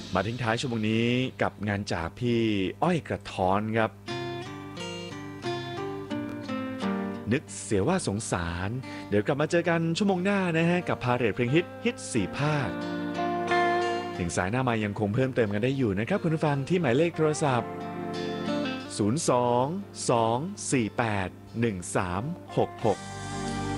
มาทิ้งท้ายชั่วโมงนี้กับงานจากพี่อ้อยกระท้อนครับนึกเสียว่าสงสารเดี๋ยวกลับมาเจอกันชั่วโมงหน้านะฮะกับพาเหรดเพลงฮิต4ภาคถึงสายหน้ามายังคงเพิ่มเติมกันได้อยู่นะครับคุณผู้ฟังที่หมายเลขโทรศัพท์02 248 1366